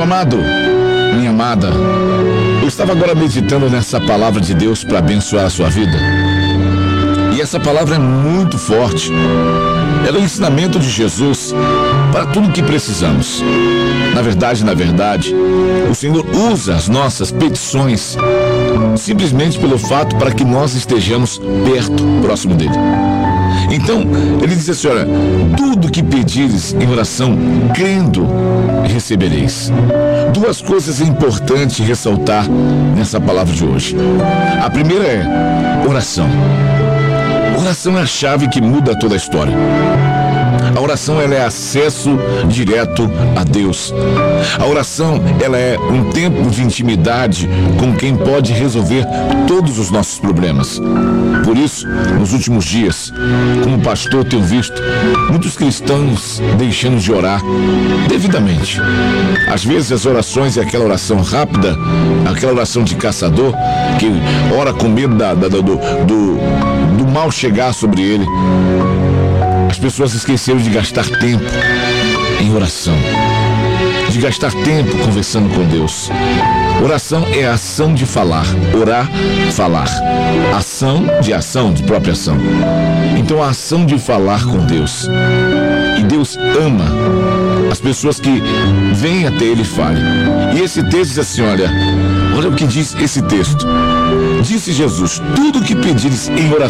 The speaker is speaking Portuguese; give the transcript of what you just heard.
Meu amado, minha amada, eu estava agora meditando nessa palavra de Deus para abençoar a sua vida. E essa palavra é muito forte. Ela é o ensinamento de Jesus para tudo o que precisamos. Na verdade, o Senhor usa as nossas petições simplesmente pelo fato para que nós estejamos perto, próximo dele. Então, ele diz assim, olha, tudo que pedires em oração, crendo, recebereis. Duas coisas é importante ressaltar nessa palavra de hoje. A primeira é oração. Oração é a chave que muda toda a história. A oração, ela é acesso direto a Deus. A oração, ela é um tempo de intimidade com quem pode resolver todos os nossos problemas. Por isso, nos últimos dias, como pastor, tenho visto muitos cristãos deixando de orar devidamente. Às vezes as orações é aquela oração rápida, aquela oração de caçador, que ora com medo do mal chegar sobre ele. As pessoas esqueceram de gastar tempo em oração, de gastar tempo conversando com Deus. Oração é a ação de falar, orar, falar. Ação, de própria ação. Então a ação de falar com Deus. E Deus ama as pessoas que vêm até Ele e falem. E esse texto diz assim, olha o que diz esse texto. Disse Jesus, tudo que pedires em oração,